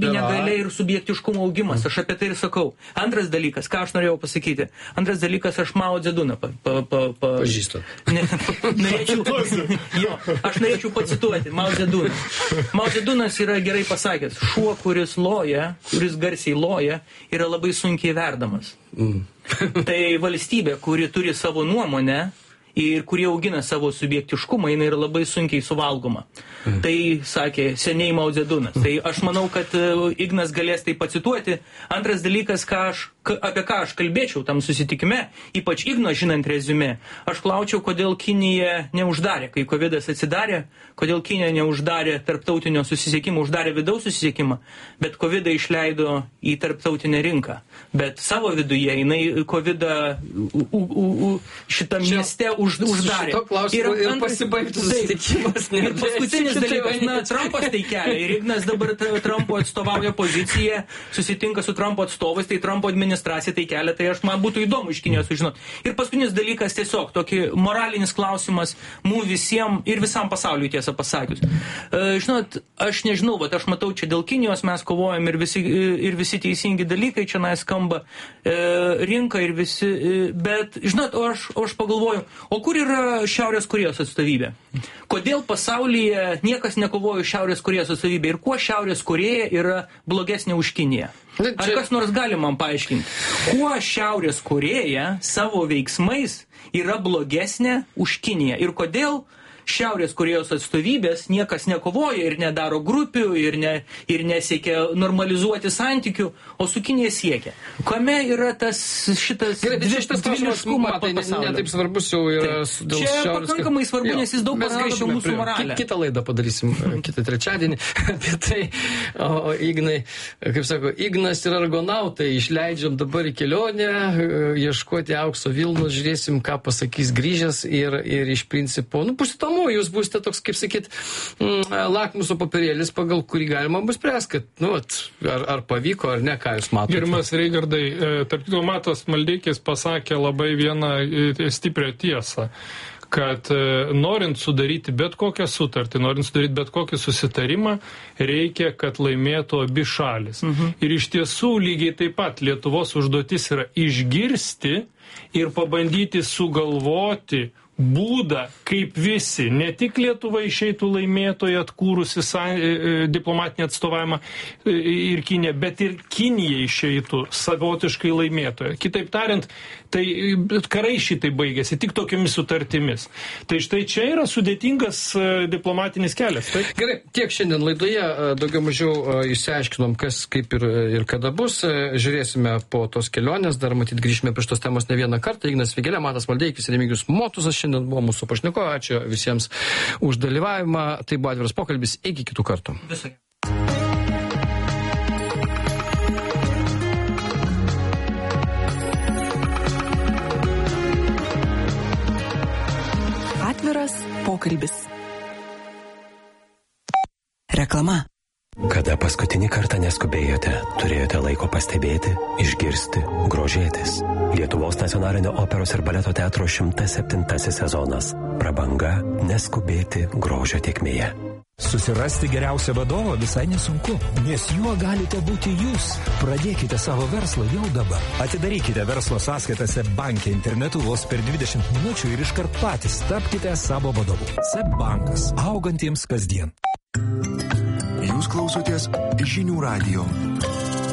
kūrybinė galia ir subjektiškumo augimas. Aš apie tai ir sakau. Antras dalykas, ką aš norėjau pasakyti. Antras dalykas, aš Mao Dzeduną pažįstu. Aš norėčiau pacituoti Mao Dzeduną. Mao Dzedunas yra gerai pasakęs, šuo, kuris loja, kuris garsiai loja, yra labai sunkiai verdamas. Tai valstybė, kuri turi savo nuomonę ir kurie augina savo subjektiškumą, jinai yra labai sunkiai suvalgoma. Tai sakė seniai Mao Dzedunas. Tai aš manau, kad Ignas galės tai pacituoti. Antras dalykas, apie ką aš kalbėčiau tam susitikime, ypač Igno žinant reziumė, aš klaučiau, kodėl Kinija neuždarė, kai Covidas atsidarė, kodėl Kinija neuždarė tarptautinio susisiekimo, uždarė vidaus susisiekimą, bet Covidą išleido į tarptautinę rinką. Bet savo viduje jinai Covidą šitam mieste uždarė. Šito klausimu ir pasibaigtų susitikimas. Ir paskutinis dalykas, Trumpas tai kelia. Ir Ignas dabar Trumpo atstovauja poziciją, susitinka su Trumpo atstovais, tai Trumpo administracija tai kelia, tai man būtų įdomu iš Kinijos sužinoti. Ir paskutinis dalykas tiesiog, tokį moralinis klausimas mums visiems ir visam pasauliui tiesą pasakius. Žinot, aš nežinau, bet aš matau, čia dėl Kinijos mes kovojam ir visi teisingi dalykai čia skamba rinka ir visi, bet žinot, aš pagalvoju, o kur yra Šiaurės Korėjos atstovybė? Kodėl pasaulyje niekas nekovojo Šiaurės Korėjos atstovybė ir kuo Šiaurės Korėja yra blogesnė už Kiniją? Ar kas nors gali man paaiškinti? Kuo Šiaurės Korėja savo veiksmais yra blogesnė už Kiniją? Ir kodėl Šiaurės Korėjos atstovybės niekas nekovoja ir nedaro grupių ir nesiekia normalizuoti santykių, o su Kinija siekia. Kame yra šitas dviliškumas pasaulio? Netaip svarbus jau yra dėl Šiaurės. Čia pakankamai svarbu, nes jis daug pasako apie mūsų moralę. Kitą laidą padarysim, kitą trečiadienį apie tai. O Ignai, kaip sako, Ignas ir argonautai, išleidžiam dabar į kelionę, ieškoti aukso Vilnos, žiūrėsim, ką pasakys grįžęs ir iš principo, pusito jūs būsite toks, kaip sakyt, lakmuso papirėlis, pagal kurį galima bus spręs, kad, ar pavyko, ar ne, ką jūs matote. Gerbiamas Reigardai, tarp kitų Matas Maldeikis pasakė labai vieną stiprią tiesą, kad norint sudaryti bet kokią sutartį, norint sudaryti bet kokį susitarimą, reikia, kad laimėtų abi šalis. Ir iš tiesų lygiai taip pat Lietuvos užduotis yra išgirsti ir pabandyti sugalvoti būdą, kaip visi, ne tik Lietuva išeitų laimėtoje atkūrusi diplomatinį atstovavimą ir Kinija, bet ir Kinija išeitų savotiškai laimėtoje. Kitaip tariant, tai karai šitai baigėsi tik tokiamis sutartimis. Tai štai čia yra sudėtingas diplomatinis kelias. Taip? Gerai, tiek šiandien laidoje, daugiau mažiau išsiaiškinom, kas kaip ir kada bus. Žiūrėsime po tos kelionės, dar matyt grįžime prie šitos temos ne vieną kartą. Ignas Vėgėlė, Matas Maldeikis ir Remigijus Motuzas šiandien buvo mūsų pašnekovai. Ačiū visiems už dalyvavimą. Tai buvo atviras pokalbis. Iki kitų kartų. Visai. Atviras pokalbis. Reklama. Kada paskutinį kartą neskubėjote, turėjote laiko pastebėti, išgirsti, grožėtis. Lietuvos nacionalinio operos ir baleto teatro 107 sezonas. Prabanga neskubėti grožio tėkmėje. Susirasti geriausią vadovą visai nesunku, nes juo galite būti jūs. Pradėkite savo verslą jau dabar. Atidarykite verslo sąskaitas SEB banke internetu vos per 20 minučių ir iškart patys tapkite savo vadovu. SEB bankas. Augantiems kasdien. Jūs klausotės Žinių radijo.